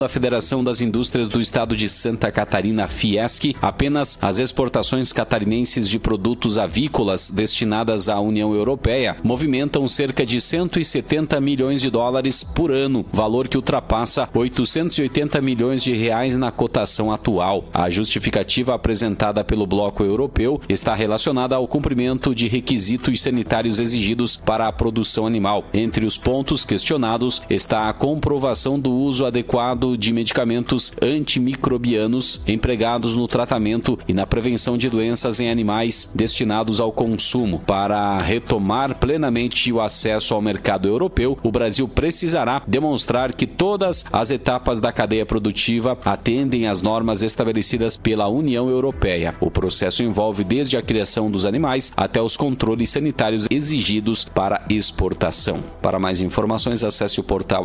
A Federação das Indústrias do Estado de Santa Catarina, Fiesc, apenas as exportações catarinenses de produtos avícolas destinadas à União Europeia movimentam cerca de 170 milhões de dólares por ano, valor que ultrapassa 880 milhões de reais na cotação atual. A justificativa apresentada pelo Bloco Europeu está relacionada ao cumprimento de requisitos sanitários exigidos para a produção animal. Entre os pontos questionados está a comprovação do uso adequado de medicamentos antimicrobianos empregados no tratamento e na prevenção de doenças em animais destinados ao consumo. Para retomar plenamente o acesso ao mercado europeu, o Brasil precisará demonstrar que todas as etapas da cadeia produtiva atendem às normas estabelecidas pela União Europeia. O processo envolve desde a criação dos animais até os controles sanitários exigidos para exportação. Para mais informações, acesse o portal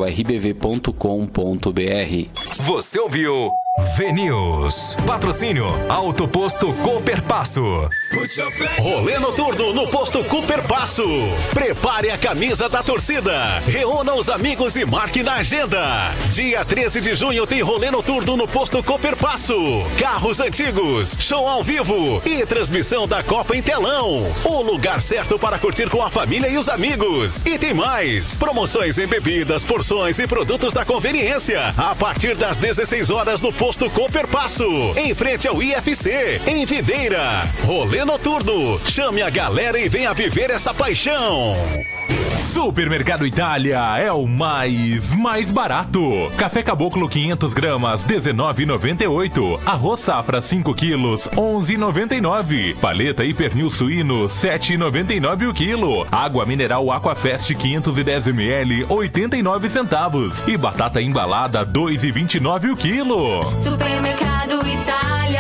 rbv.com.br. Você ouviu V-News. Patrocínio Auto Posto Cooper Passo. Rolê noturno no Posto Cooper Passo. Prepare a camisa da torcida. Reúna os amigos e marque na agenda. Dia 13 de junho tem rolê noturno no Posto Cooper Passo. Carros antigos, show ao vivo e transmissão da Copa em telão. O lugar certo para curtir com a família e os amigos. E tem mais. Promoções em bebidas, porções e produtos da conveniência. A partir das 16 horas no Posto Cooper Passo, em frente ao IFC, em Videira. Rolê noturno. Chame a galera e venha viver essa paixão. Supermercado Itália é o mais barato. Café Caboclo 500 gramas, R$19,98. Arroz Safra 5 quilos, R$11,99. Paleta e pernil suíno, R$7,99 o quilo. Água mineral Aquafest 510 ml, 89 centavos. E batata embalada, R$2,29 o quilo. Supermercado Itália,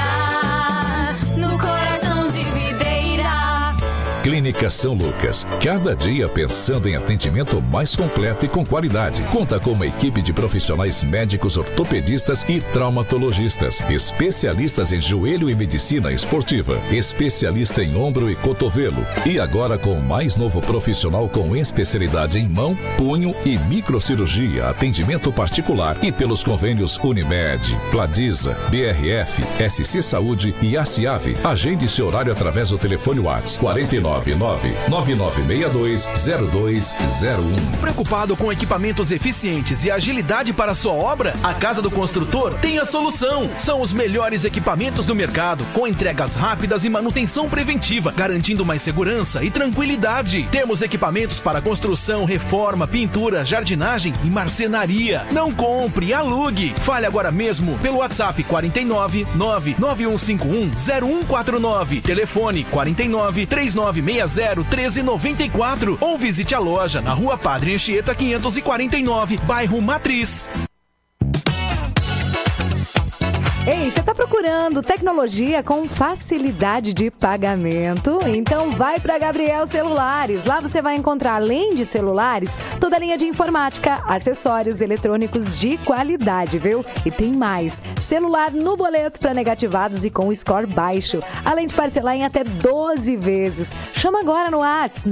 no coração de Videira. Clínica São Lucas, cada dia pensando em atendimento mais completo e com qualidade. Conta com uma equipe de profissionais médicos ortopedistas e traumatologistas, especialistas em joelho e medicina esportiva, especialista em ombro e cotovelo. E agora com o mais novo profissional com especialidade em mão, punho e microcirurgia, atendimento particular e pelos convênios Unimed, Pladiza, BRF, SC Saúde e ACIAV. Agende seu horário através do telefone WhatsApp 499-9962-0201. Preocupado com equipamentos eficientes e agilidade para sua obra? A Casa do Construtor tem a solução. São os melhores equipamentos do mercado, com entregas rápidas e manutenção preventiva, garantindo mais segurança e tranquilidade. Temos equipamentos para construção, reforma, pintura, jardinagem e marcenaria. Não compre, alugue. Fale agora mesmo pelo WhatsApp 499-9151-0149. Telefone 49-3960-1394 ou visite a loja na Rua Padre Anchieta 549, bairro Matriz. Ei, você está procurando tecnologia com facilidade de pagamento? Então vai para Gabriel Celulares. Lá você vai encontrar, além de celulares, toda a linha de informática, acessórios eletrônicos de qualidade, viu? E tem mais. Celular no boleto para negativados e com score baixo. Além de parcelar em até 12 vezes. Chama agora no WhatsApp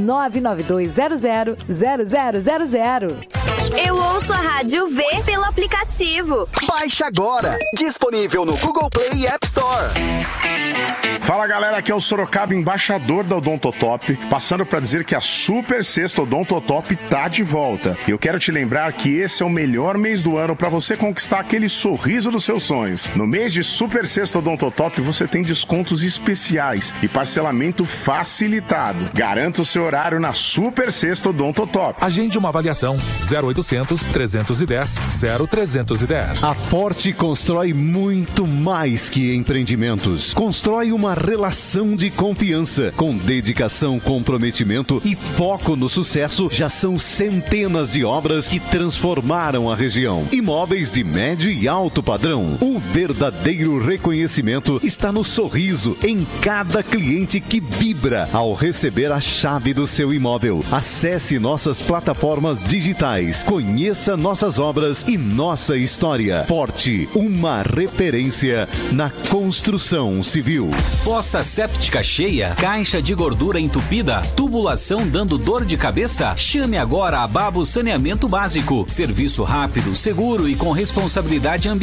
992000000. Eu ouço a Rádio V pelo aplicativo. Baixe agora. Disponível no Google Play e App Store. Fala galera, aqui é o Sorocaba, embaixador da Odontotop, passando para dizer que a Super Sexta Odontotop tá de volta. E eu quero te lembrar que esse é o melhor mês do ano para você conquistar aquele sorriso dos seus sonhos. No mês de Super Sexta Odontotop você tem descontos especiais e parcelamento facilitado. Garanta o seu horário na Super Sexta Odontotop. Agende uma avaliação 0800 310 0310. A Forte constrói muito mais que empreendimentos. Constrói uma relação de confiança. Com dedicação, comprometimento e foco no sucesso, já são centenas de obras que transformaram a região. Imóveis de médio e alto padrão. O verdadeiro reconhecimento está no sorriso em cada cliente que vibra ao receber a chave do seu imóvel. Acesse nossas plataformas digitais Conheça nossas obras e nossa história. Forte, uma referência na construção civil. Fossa séptica cheia, caixa de gordura entupida, tubulação dando dor de cabeça? Chame agora a Babo Saneamento Básico. Serviço rápido, seguro e com responsabilidade ambiental.